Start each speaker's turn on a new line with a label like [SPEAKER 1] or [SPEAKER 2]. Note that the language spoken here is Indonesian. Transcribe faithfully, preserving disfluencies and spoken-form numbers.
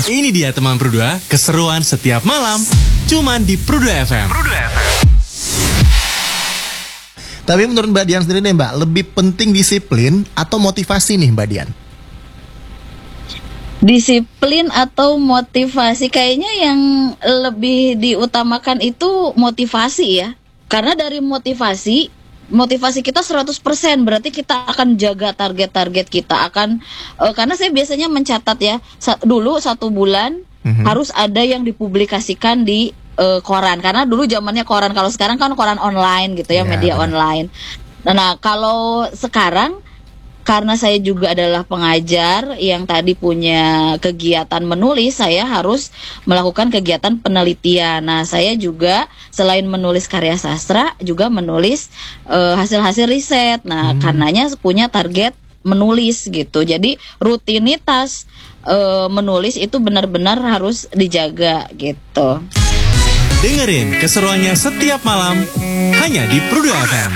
[SPEAKER 1] Ini dia teman Produa, keseruan setiap malam, cuman di Produa F M. Produa F M.
[SPEAKER 2] Tapi menurut Mbak Dian sendiri nih Mbak, lebih penting disiplin atau motivasi nih Mbak Dian?
[SPEAKER 3] Disiplin atau motivasi, kayaknya yang lebih diutamakan itu motivasi ya. Karena dari motivasi, motivasi kita seratus persen berarti kita akan jaga target-target kita akan uh, karena saya biasanya mencatat ya, sa- dulu satu bulan mm-hmm. harus ada yang dipublikasikan di uh, koran. Karena dulu zamannya koran, kalau sekarang kan koran online gitu ya, yeah, media bener. online. Nah, nah, kalau sekarang karena saya juga adalah pengajar yang tadi punya kegiatan menulis, saya harus melakukan kegiatan penelitian. Nah, saya juga selain menulis karya sastra, juga menulis uh, hasil-hasil riset. Nah, hmm. karenanya punya target menulis gitu. Jadi rutinitas uh, menulis itu benar-benar harus dijaga gitu.
[SPEAKER 1] Dengerin keseruannya setiap malam hanya di Produa F M.